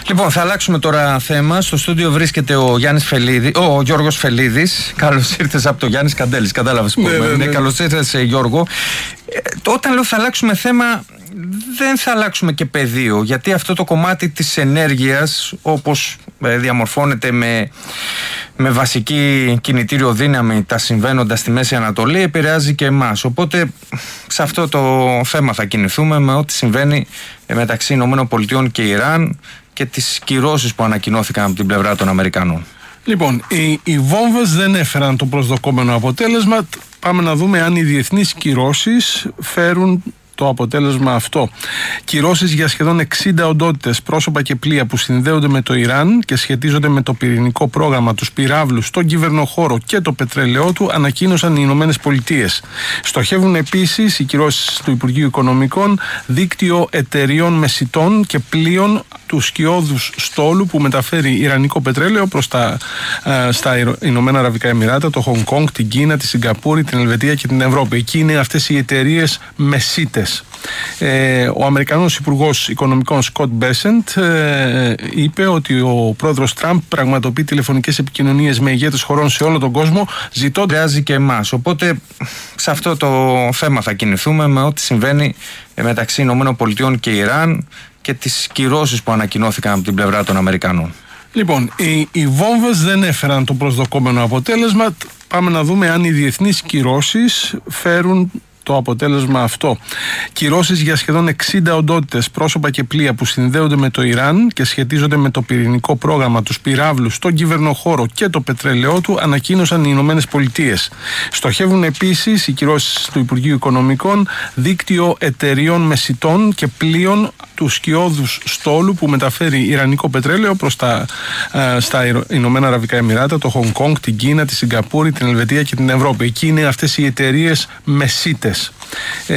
Λοιπόν, θα αλλάξουμε τώρα θέμα. Στο στούντιο βρίσκεται ο Γιώργος Φελίδης. Καλώς ήρθες από το Γιάννης Καντέλης. Κατάλαβες που είναι. Καλώς ήρθες, Γιώργο. Όταν λέω θα αλλάξουμε θέμα, δεν θα αλλάξουμε και πεδίο, γιατί αυτό το κομμάτι της ενέργειας, όπως διαμορφώνεται με βασική κινητήριο δύναμη τα συμβαίνοντα στη Μέση Ανατολή, επηρεάζει και εμάς. Οπότε σε αυτό το θέμα θα κινηθούμε, με ό,τι συμβαίνει μεταξύ ΗΠΑ και Ιράν και τις κυρώσεις που ανακοινώθηκαν από την πλευρά των Αμερικανών. Λοιπόν, οι βόμβες δεν έφεραν το προσδοκόμενο αποτέλεσμα. Πάμε να δούμε αν οι διεθνείς κυρώσεις φέρουν το αποτέλεσμα αυτό. Κυρώσεις για σχεδόν 60 οντότητες, πρόσωπα και πλοία που συνδέονται με το Ιράν και σχετίζονται με το πυρηνικό πρόγραμμα, τους πυράβλους, τον κυβερνοχώρο και το πετρέλαιό του, ανακοίνωσαν οι Ηνωμένες Πολιτείες. Στοχεύουν επίσης οι κυρώσεις του Υπουργείου Οικονομικών δίκτυο εταιριών μεσιτών και πλοίων του σκιώδους στόλου που μεταφέρει ιρανικό πετρέλαιο προς στα Ηνωμένα Αραβικά Εμιράτα, το Χονγκ Κονγκ, την Κίνα, τη Σιγκαπούρη, την Ελβετία και την Ευρώπη. Εκεί είναι αυτές οι εταιρείες μεσίτες. Ο Αμερικανός Υπουργός Οικονομικών Σκοτ Μπέσεντ είπε ότι ο πρόεδρος Τραμπ πραγματοποιεί τηλεφωνικές επικοινωνίες με ηγέτες χωρών σε όλο τον κόσμο, επηρεάζει και εμάς. Οπότε σε αυτό το θέμα θα κινηθούμε, με ό,τι συμβαίνει μεταξύ ΗΠΑ και Ιράν και τις κυρώσεις που ανακοινώθηκαν από την πλευρά των Αμερικανών. Λοιπόν, οι βόμβες δεν έφεραν το προσδοκόμενο αποτέλεσμα. Πάμε να δούμε αν οι διεθνείς κυρώσεις φέρουν το αποτέλεσμα αυτό. Κυρώσεις για σχεδόν 60 οντότητες, πρόσωπα και πλοία που συνδέονται με το Ιράν και σχετίζονται με το πυρηνικό πρόγραμμα, τους πυράβλους, τον κυβερνοχώρο και το πετρέλαιό του, ανακοίνωσαν οι Ηνωμένες Πολιτείες. Στοχεύουν επίσης οι κυρώσεις του Υπουργείου Οικονομικών δίκτυο εταιριών μεσιτών και πλοίων του σκιώδους στόλου που μεταφέρει ιρανικό πετρέλαιο προς στα Ηνωμένα Αραβικά Εμιράτα, το Χονγκ Κονγκ, την Κίνα, τη Σιγκαπούρη, την Ελβετία και την Ευρώπη. Εκεί είναι αυτές οι εταιρείες μεσίτες.